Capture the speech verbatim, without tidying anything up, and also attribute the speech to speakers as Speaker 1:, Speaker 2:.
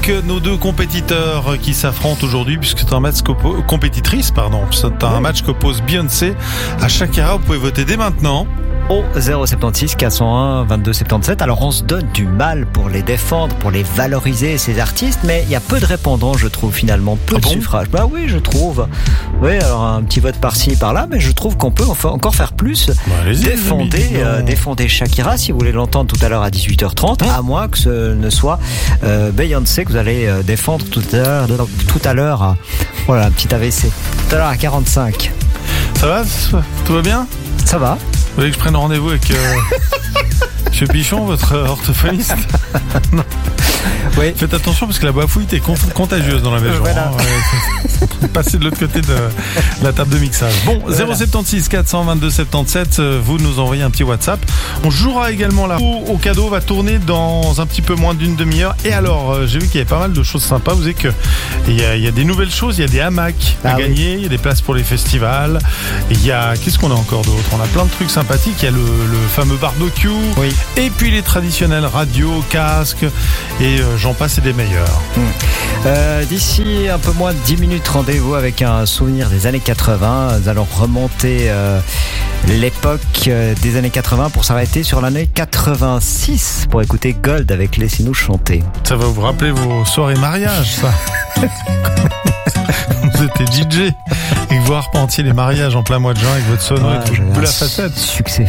Speaker 1: Que nos deux compétiteurs qui s'affrontent aujourd'hui, puisque c'est un match qu'oppo- compétitrice, pardon, c'est un match qu'oppose Beyoncé à Shakira. Vous pouvez voter dès maintenant.
Speaker 2: Au zéro soixante-seize quatre cent un vingt-deux soixante-dix-sept. Alors on se donne du mal pour les défendre, pour les valoriser, ces artistes, mais il y a peu de répondants, je trouve, finalement, peu
Speaker 1: ah
Speaker 2: de
Speaker 1: bon
Speaker 2: suffrages. Bah oui, je trouve. Oui, alors un petit vote par-ci, par-là, mais je trouve qu'on peut encore faire plus.
Speaker 1: Bah, allez-y,
Speaker 2: défendre,
Speaker 1: les amis,
Speaker 2: euh, défendre Shakira, si vous voulez l'entendre tout à l'heure à dix-huit heures trente,
Speaker 1: Hein
Speaker 2: à moins que ce ne soit euh, Beyoncé que vous allez euh, défendre tout à l'heure. Tout à l'heure, à, voilà, un petit A V C. Tout à l'heure à quarante-cinq.
Speaker 1: Ça va? Tout va bien?
Speaker 2: Ça va?
Speaker 1: Vous voulez que je prenne rendez-vous avec euh, Monsieur Pichon, votre orthophoniste? Non.
Speaker 2: Oui.
Speaker 1: Faites attention parce que la bafouille est con- contagieuse dans la maison.
Speaker 2: Voilà.
Speaker 1: Hein, ouais, passez de l'autre côté de la table de mixage. Bon,
Speaker 2: Voilà.
Speaker 1: zéro soixante-seize quatre cent vingt-deux soixante-dix-sept, vous nous envoyez un petit WhatsApp. On jouera également là. Au cadeau va tourner dans un petit peu moins d'une demi-heure. Et alors, euh, j'ai vu qu'il y avait pas mal de choses sympas. Vous savez que il y a, il y a des nouvelles choses. Il y a des hamacs à
Speaker 2: Ah oui.
Speaker 1: gagner. Il y a des places pour les festivals. Il y a, qu'est-ce qu'on a encore d'autre? On a plein de trucs sympathiques. Il y a le, le fameux barbecue.
Speaker 2: Oui.
Speaker 1: Et puis les traditionnels radios, casques. Et euh, j'en passe et des meilleurs.
Speaker 2: Euh, d'ici un peu moins de dix minutes, rendez-vous avec un souvenir des années quatre-vingts. Nous allons remonter euh, l'époque euh, des années quatre-vingts pour s'arrêter sur l'année quatre-vingt-six pour écouter Gold avec Laissez-nous chanter.
Speaker 1: Ça va vous rappeler vos soirées mariage, ça. Vous étiez D J et que vous arpentiez les mariages en plein mois de juin avec votre sono
Speaker 2: Ouais,
Speaker 1: et tout.
Speaker 2: j'avais
Speaker 1: Vous
Speaker 2: un
Speaker 1: la facette.
Speaker 2: succès